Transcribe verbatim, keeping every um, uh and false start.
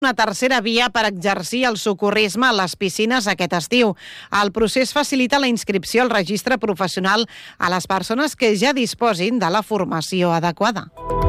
una tercera via per exercir el socorrisme a les piscines aquest estiu. El procés facilita la inscripció al registre professional a les persones que ja disposin de la formació adequada.